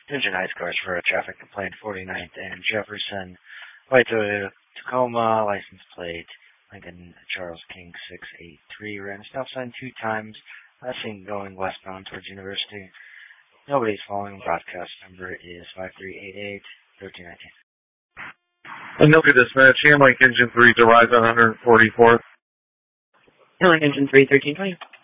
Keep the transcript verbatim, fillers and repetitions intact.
Engine High Scores for a traffic complaint, forty-ninth and Jefferson, White Toyota Tacoma, license plate, Lincoln Charles King six eight three, ran a stop sign two times, last seen going westbound towards University. Nobody's following. Broadcast number is five three eight eight, one three one nine. And look at dispatch, Hamlink Engine three to rise on one forty-fourth. Hamlink Engine three, thirteen twenty.